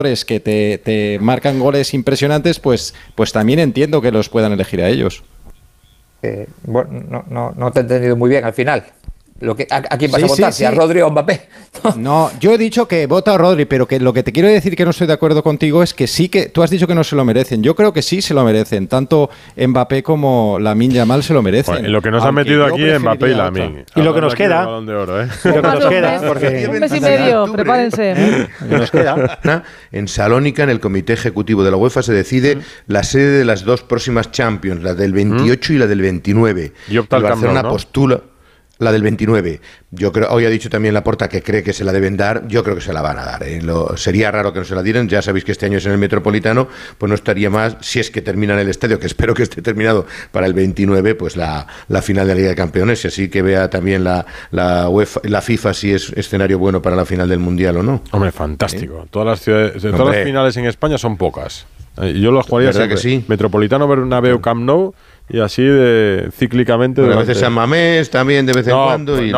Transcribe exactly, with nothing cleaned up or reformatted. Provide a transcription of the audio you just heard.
que te, te marcan goles impresionantes, pues, pues también entiendo que los puedan elegir a ellos. Eh, bueno, no, no, no te he entendido muy bien al final. Lo que, ¿a, a quién vas sí, a votar? Sí, ¿Si sí. a Rodri o a Mbappé? No, yo he dicho que vota a Rodri, pero que lo que te quiero decir que no estoy de acuerdo contigo es que sí que... Tú has dicho que no se lo merecen. Yo creo que sí se lo merecen. Tanto Mbappé como Lamine Yamal se lo merecen. Bueno, lo que nos han metido aquí es Mbappé y Lamine. Y lo que nos queda... De oro, ¿eh? Y lo que nos queda... Porque... Un mes y medio, prepárense. ¿Eh? Lo que nos queda... En Salónica, en el Comité Ejecutivo de la UEFA, se decide mm. la sede de las dos próximas Champions, la del veintiocho mm. y la del veintinueve. Y opta el Barcelona ¿no? postula... La del veintinueve. Yo creo, hoy ha dicho también Laporta que cree que se la deben dar. Yo creo que se la van a dar. ¿eh? Lo, sería raro que no se la dieran. Ya sabéis que este año es en el Metropolitano, pues no estaría más, si es que termina en el estadio, que espero que esté terminado para el veintinueve, pues la, la final de la Liga de Campeones, y así que vea también la, la UEFA, la FIFA si es escenario bueno para la final del Mundial o no. Hombre, fantástico. ¿Eh? Todas las ciudades, todas Hombre. las finales en España son pocas. Yo lo jugaría ¿verdad que sí? Metropolitano, Bernabéu, Camp Nou. Y así de cíclicamente. Bueno, a veces San Mamés también de vez en no, cuando. Y no,